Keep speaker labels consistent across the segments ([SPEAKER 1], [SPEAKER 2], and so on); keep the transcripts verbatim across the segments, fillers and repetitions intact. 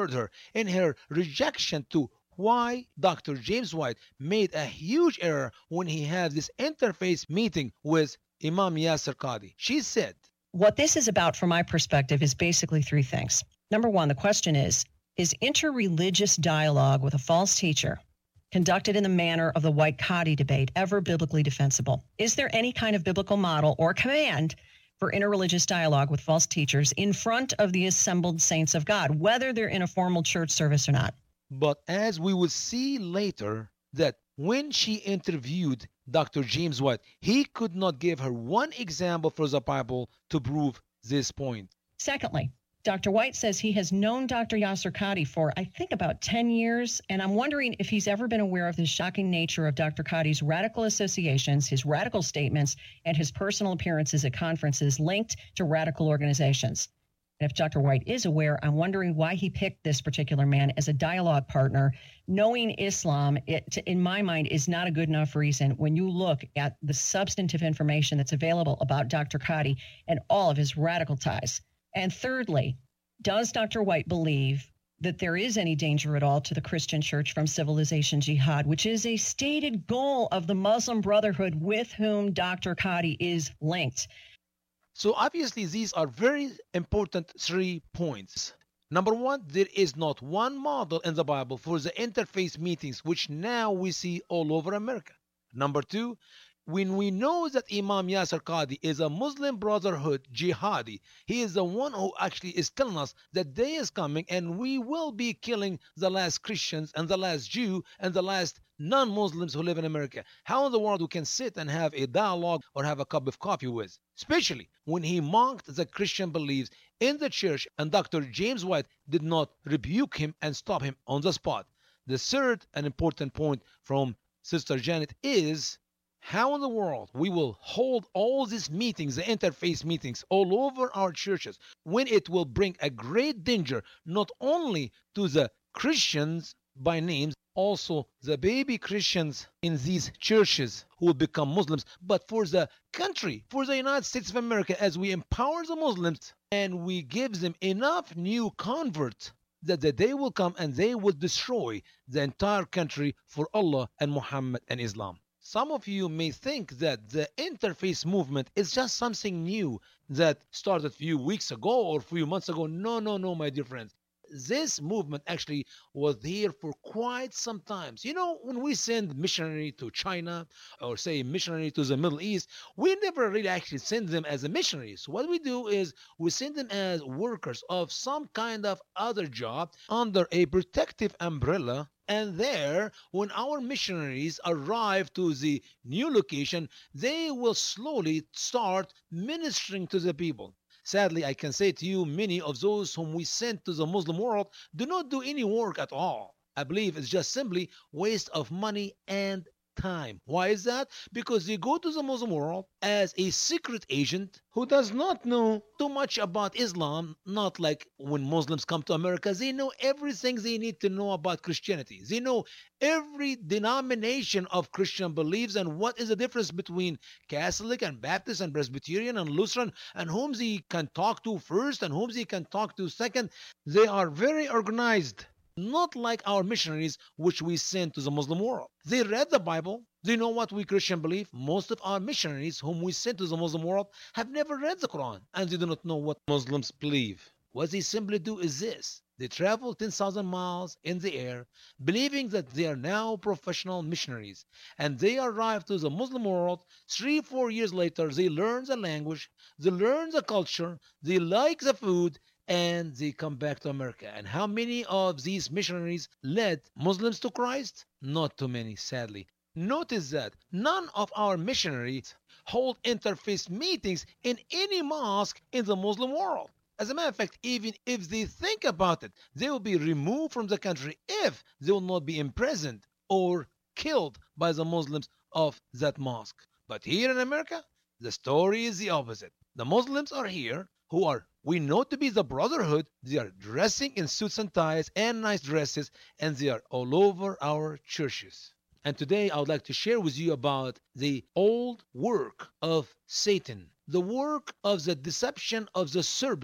[SPEAKER 1] her in her rejection to why Doctor James White made a huge error when he had this interfaith meeting with Imam Yasir Qadi. She said,
[SPEAKER 2] what this is about from my perspective is basically three things. Number one, the question is, is interreligious dialogue with a false teacher conducted in the manner of the White Qadi debate ever biblically defensible? Is there any kind of biblical model or command for interreligious dialogue with false teachers in front of the assembled saints of God, whether they're in a formal church service or not?
[SPEAKER 1] but as we will see later, that when she interviewed Doctor James White, he could not give her one example from the Bible to prove this point.
[SPEAKER 2] Secondly, Doctor White says he has known Doctor Yasir Qadi for, I think, about ten years, and I'm wondering if he's ever been aware of the shocking nature of Doctor Qadi's radical associations, his radical statements, and his personal appearances at conferences linked to radical organizations. And if Doctor White is aware, I'm wondering why he picked this particular man as a dialogue partner. Knowing Islam, it, in my mind, is not a good enough reason when you look at the substantive information that's available about Doctor Qadi and all of his radical ties. And thirdly, does Doctor White believe that there is any danger at all to the Christian church from civilization jihad, which is a stated goal of the Muslim Brotherhood with whom Doctor Qadi is linked?
[SPEAKER 1] So obviously, these are very important three points. Number one, there is not one model in the Bible for the interfaith meetings, which now we see all over America. Number two, when we know that Imam Yasir Qadi is a Muslim Brotherhood jihadi, he is the one who actually is telling us that day is coming and we will be killing the last Christians and the last Jew and the last non-Muslims who live in America. How in the world we can sit and have a dialogue or have a cup of coffee with? Especially when he mocked the Christian beliefs in the church and Doctor James White did not rebuke him and stop him on the spot. The third and important point from Sister Janet is how in the world we will hold all these meetings, the interfaith meetings, all over our churches, when it will bring a great danger not only to the Christians by names, also the baby Christians in these churches who will become Muslims, but for the country, for the United States of America, as we empower the Muslims and we give them enough new converts that the day will come and they will destroy the entire country for Allah and Muhammad and Islam. Some of you may think that the interfaith movement is just something new that started a few weeks ago or a few months ago. No, no, no, my dear friends. This movement actually was here for quite some time. You know, when we send missionary to China or say missionary to the Middle East, we never really actually send them as a missionary. So what we do is we send them as workers of some kind of other job under a protective umbrella. And there, when our missionaries arrive to the new location, they will slowly start ministering to the people. Sadly, I can say to you, many of those whom we send to the Muslim world do not do any work at all. I believe it's just simply waste of money and time. Why is that? Because they go to the Muslim world as a secret agent who does not know too much about Islam, not like when Muslims come to America. They know everything they need to know about Christianity. They know every denomination of Christian beliefs and what is the difference between Catholic and Baptist and Presbyterian and Lutheran and whom they can talk to first and whom they can talk to second. They are very organized. Not like our missionaries, which we send to the Muslim world. They read the Bible. They know what we Christian believe. Most of our missionaries whom we send to the Muslim world have never read the Quran, and they do not know what Muslims believe. What they simply do is this. They travel ten thousand miles in the air, believing that they are now professional missionaries. And they arrive to the Muslim world. Three, four years later, they learn the language, they learn the culture, they like the food, and they come back to America. And how many of these missionaries led Muslims to Christ? Not too many, sadly. Notice that none of our missionaries hold interfaith meetings in any mosque in the Muslim world. As a matter of fact, even if they think about it, they will be removed from the country if they will not be imprisoned or killed by the Muslims of that mosque. But here in America, the story is the opposite. The Muslims are here who are we know to be the Brotherhood. They are dressing in suits and ties and nice dresses, and they are all over our churches. And today I would like to share with you about the old work of Satan, the work of the deception of the serpent,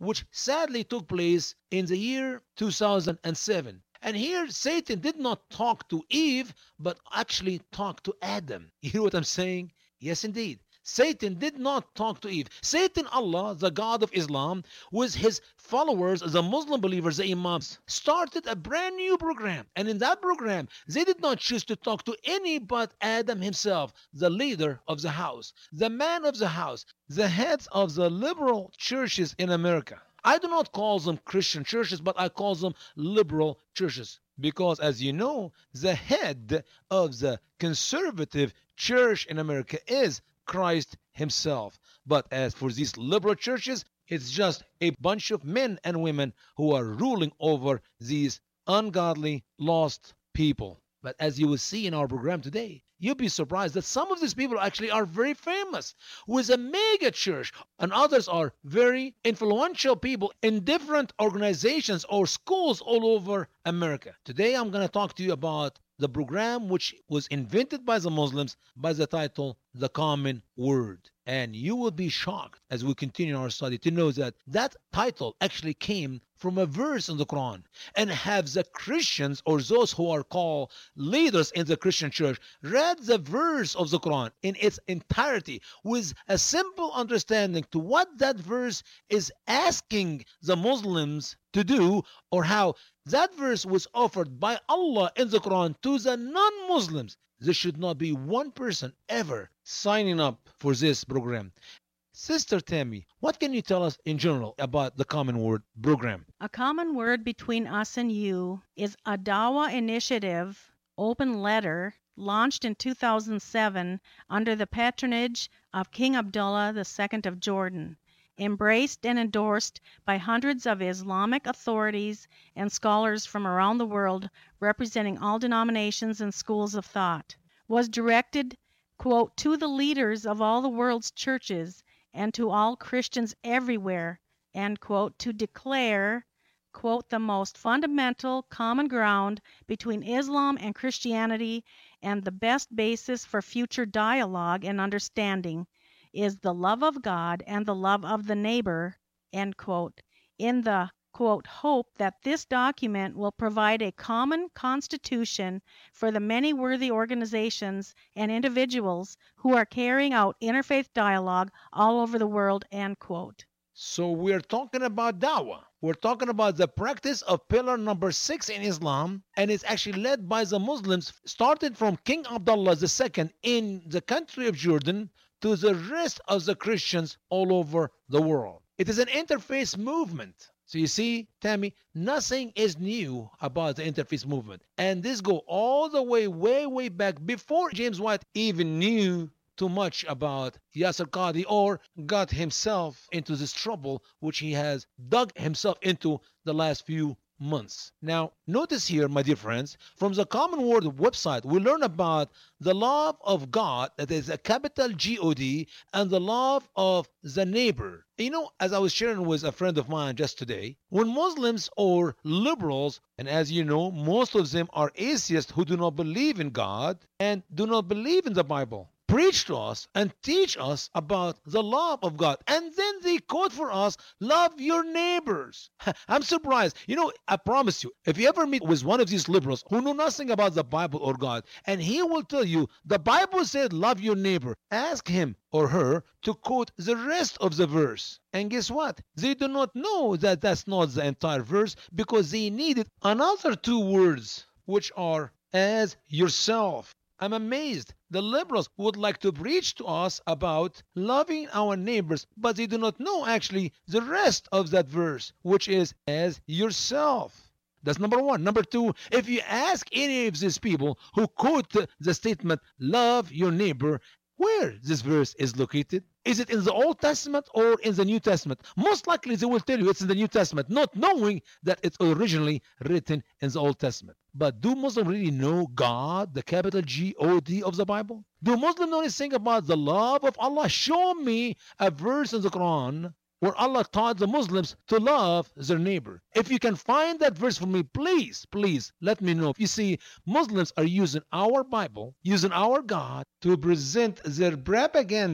[SPEAKER 1] which sadly took place in the year two thousand seven. And here Satan did not talk to Eve, but actually talk to Adam. You hear what I'm saying? Yes, indeed. Satan did not talk to Eve. Satan, Allah, the God of Islam, with his followers, the Muslim believers, the Imams, started a brand new program. And in that program, they did not choose to talk to any but Adam himself, the leader of the house, the man of the house, the heads of the liberal churches in America. I do not call them Christian churches, but I call them liberal churches. Because, as you know, the head of the conservative church in America is Christ himself. But as for these liberal churches, it's just a bunch of men and women who are ruling over these ungodly, lost people. But as you will see in our program today, you'll be surprised that some of these people actually are very famous with a mega church, and others are very influential people in different organizations or schools all over America. Today I'm going to talk to you about the program which was invented by the Muslims by the title The Common Word. And you will be shocked as we continue our study to know that that title actually came from a verse in the Quran, and have the Christians or those who are called leaders in the Christian church read the verse of the Quran in its entirety with a simple understanding to what that verse is asking the Muslims to do, or how that verse was offered by Allah in the Quran to the non-Muslims. There should not be one person ever signing up for this program. Sister Tammy, what can you tell us in general about the Common Word program?
[SPEAKER 3] A Common Word Between Us and You is a Dawah initiative, open letter, launched in two thousand seven under the patronage of King Abdullah the Second of Jordan, embraced and endorsed by hundreds of Islamic authorities and scholars from around the world representing all denominations and schools of thought, was directed, quote, to the leaders of all the world's churches and to all Christians everywhere, end quote, to declare, quote, the most fundamental common ground between Islam and Christianity and the best basis for future dialogue and understanding is the love of God and the love of the neighbor, end quote, in the, quote, hope that this document will provide a common constitution for the many worthy organizations and individuals who are carrying out interfaith dialogue all over the world, end quote.
[SPEAKER 1] So we're talking about Dawah. We're talking about the practice of pillar number six in Islam, and it's actually led by the Muslims, started from King Abdullah the Second in the country of Jordan to the rest of the Christians all over the world. It is an interfaith movement. So you see, Tammy, nothing is new about the interfaith movement. And this go all the way, way, way back before James White even knew too much about Yasir Qadhi or got himself into this trouble which he has dug himself into the last few months. Now, notice here, my dear friends, from the Common Word website, we learn about the love of God, that is a capital G O D, and the love of the neighbor. You know, as I was sharing with a friend of mine just today, when Muslims or liberals, and as you know, most of them are atheists who do not believe in God and do not believe in the Bible, preach to us and teach us about the love of God. And then they quote for us, love your neighbors. I'm surprised. You know, I promise you, if you ever meet with one of these liberals who know nothing about the Bible or God, and he will tell you, the Bible said love your neighbor, ask him or her to quote the rest of the verse. And guess what? They do not know that that's not the entire verse, because they needed another two words, which are as yourself. I'm amazed. The liberals would like to preach to us about loving our neighbors, but they do not know actually the rest of that verse, which is as yourself. That's number one. Number two, if you ask any of these people who quote the statement, love your neighbor, where this verse is located, is it in the Old Testament or in the New Testament? Most likely they will tell you it's in the New Testament, not knowing that it's originally written in the Old Testament. But do Muslims really know God, the capital G O D of the Bible? Do Muslims know anything about the love of Allah? Show me a verse in the Quran where Allah taught the Muslims to love their neighbor. If you can find that verse for me, please, please let me know. You see, Muslims are using our Bible, using our God to present their propaganda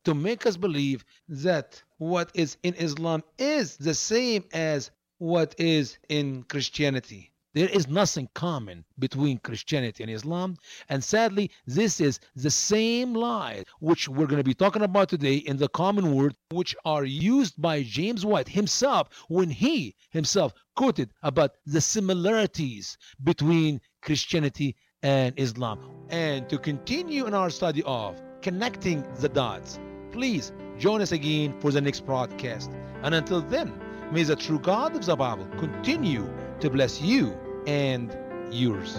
[SPEAKER 1] to make us believe that what is in Islam is the same as what is in Christianity. There is nothing common between Christianity and Islam. And sadly, this is the same lie which we're going to be talking about today in the common word, which are used by James White himself when he himself quoted about the similarities between Christianity and Islam. And to continue in our study of connecting the dots, please join us again for the next broadcast. And until then, may the true God of the Bible continue to bless you and yours.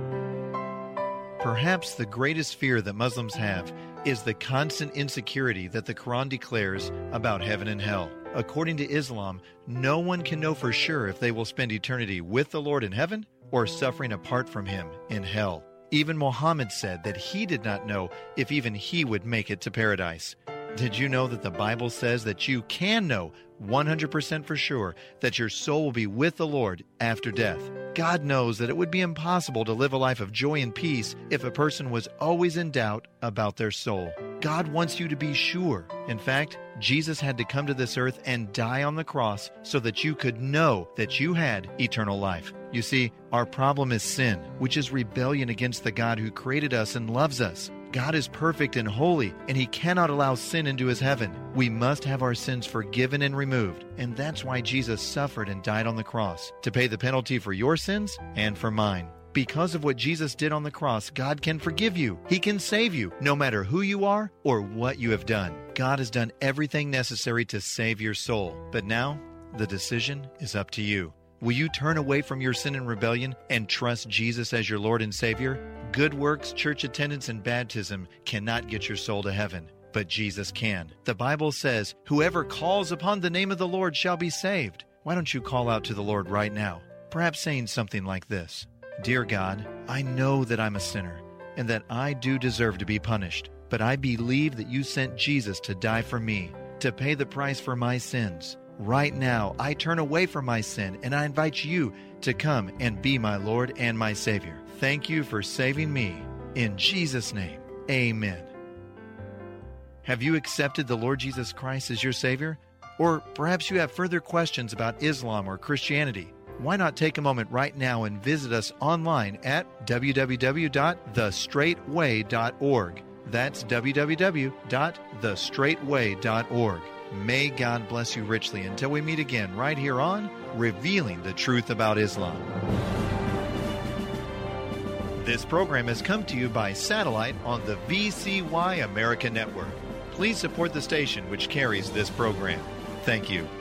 [SPEAKER 4] Perhaps the greatest fear that Muslims have is the constant insecurity that the Quran declares about heaven and hell. According to Islam, no one can know for sure if they will spend eternity with the Lord in heaven or suffering apart from Him in hell. Even Muhammad said that he did not know if even he would make it to paradise. Did you know that the Bible says that you can know one hundred percent for sure that your soul will be with the Lord after death? God knows that it would be impossible to live a life of joy and peace if a person was always in doubt about their soul. God wants you to be sure. In fact, Jesus had to come to this earth and die on the cross so that you could know that you had eternal life. You see, our problem is sin, which is rebellion against the God who created us and loves us. God is perfect and holy, and He cannot allow sin into His heaven. We must have our sins forgiven and removed, and that's why Jesus suffered and died on the cross, to pay the penalty for your sins and for mine. Because of what Jesus did on the cross, God can forgive you. He can save you, no matter who you are or what you have done. God has done everything necessary to save your soul. But now, the decision is up to you. Will you turn away from your sin and rebellion and trust Jesus as your Lord and Savior? Good works, church attendance, and baptism cannot get your soul to heaven, but Jesus can. The Bible says, "Whoever calls upon the name of the Lord shall be saved." Why don't you call out to the Lord right now? Perhaps saying something like this: Dear God, I know that I'm a sinner and that I do deserve to be punished, but I believe that you sent Jesus to die for me, to pay the price for my sins. Right now, I turn away from my sin and I invite you to come and be my Lord and my Savior. Thank you for saving me. In Jesus' name, amen. Have you accepted the Lord Jesus Christ as your Savior? Or perhaps you have further questions about Islam or Christianity. Why not take a moment right now and visit us online at w w w dot the straight way dot org. That's w w w dot the straight way dot org. May God bless you richly until we meet again right here on Revealing the Truth About Islam. This program has come to you by satellite on the V C Y America Network. Please support the station which carries this program. Thank you.